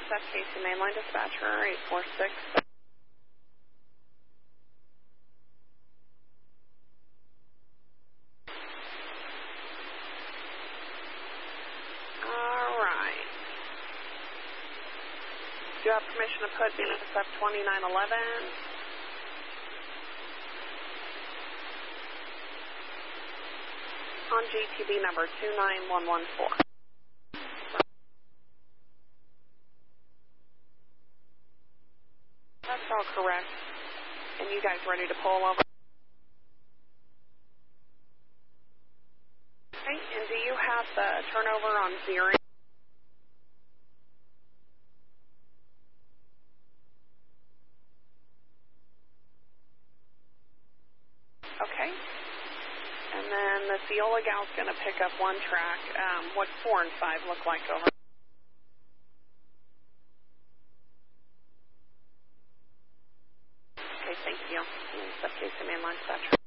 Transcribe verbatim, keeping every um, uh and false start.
F K C mainline dispatcher, eight four six. All right. Do you have permission to put B N S F twenty-nine eleven? On G T B number two nine one one four. That's all correct. And you guys ready to pull over? Okay, and do you have the turnover on zero? Okay. And then the Ciola gal's going to pick up one track. Um, what four and five look like over? Okay, thank you. F K C mainline dispatcher.